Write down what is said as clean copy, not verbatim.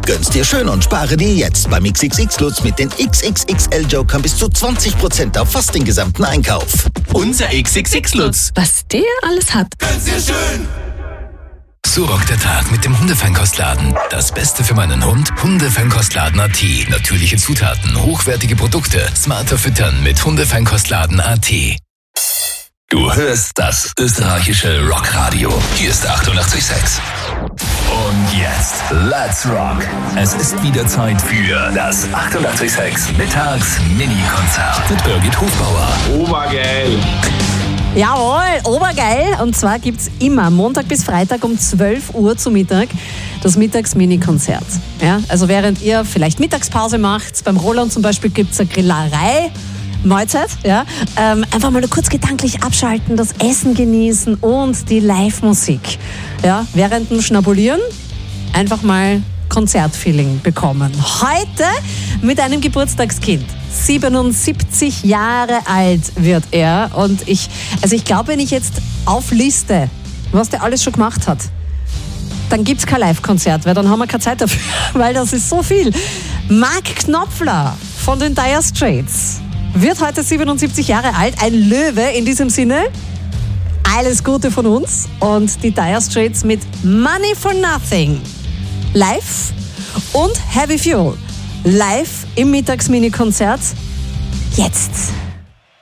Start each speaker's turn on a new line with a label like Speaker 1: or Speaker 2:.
Speaker 1: Gönn's dir schön und spare dir jetzt beim XXX Lutz mit den XXXL-Jokern bis zu 20% auf fast den gesamten Einkauf.
Speaker 2: Unser XXX Lutz.
Speaker 3: Was der alles hat.
Speaker 2: Gönn's dir schön.
Speaker 4: So rockt der Tag mit dem Hundefeinkostladen. Das Beste für meinen Hund? Hundefeinkostladen.at. Natürliche Zutaten, hochwertige Produkte, smarter Füttern mit Hundefeinkostladen.at. Du hörst das österreichische Rockradio. Hier ist 88,6. Und jetzt, let's rock. Es ist wieder Zeit für das 88,6 Mittags-Mini-Konzert mit Birgit Hofbauer.
Speaker 5: Obergeil!
Speaker 3: Jawohl, obergeil. Und zwar gibt es immer Montag bis Freitag um 12 Uhr zu Mittag das Mittags-Mini-Konzert. Ja, also während ihr vielleicht Mittagspause macht, beim Roland zum Beispiel gibt es eine Grillerei. Mahlzeit, ja. Einfach mal nur kurz gedanklich abschalten, das Essen genießen und die Live-Musik. Ja, während dem Schnabulieren einfach mal Konzertfeeling bekommen. Heute mit einem Geburtstagskind. 77 Jahre alt wird er. Und ich glaube, wenn ich jetzt aufliste, was der alles schon gemacht hat, dann gibt es kein Live-Konzert, weil dann haben wir keine Zeit dafür, weil das ist so viel. Mark Knopfler von den Dire Straits wird heute 77 Jahre alt, ein Löwe in diesem Sinne. Alles Gute von uns und die Dire Straits mit Money for Nothing live und Heavy Fuel live im Mittags-Mini-Konzert jetzt.